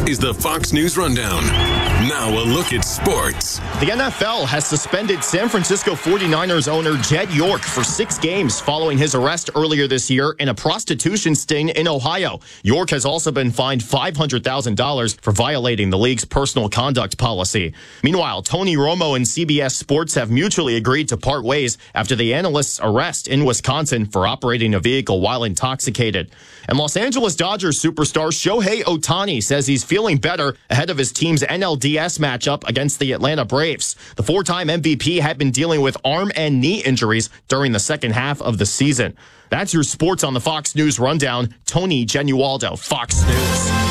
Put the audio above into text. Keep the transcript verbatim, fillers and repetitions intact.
is the Fox News Rundown. Now a look at sports. The N F L has suspended San Francisco forty-niners owner Jed York for six games following his arrest earlier this year in a prostitution sting in Ohio. York has also been fined five hundred thousand dollars for violating the league's personal conduct policy. Meanwhile, Tony Romo and C B S Sports have mutually agreed to part ways after the analyst's arrest in Wisconsin for operating a vehicle while intoxicated. And Los Angeles Dodgers superstar Shohei Ohtani says he's feeling better ahead of his team's N L D S matchup against the Atlanta Braves. The four-time M V P had been dealing with arm and knee injuries during the second half of the season. That's your sports on the Fox News Rundown. Tony Genualdo, Fox News.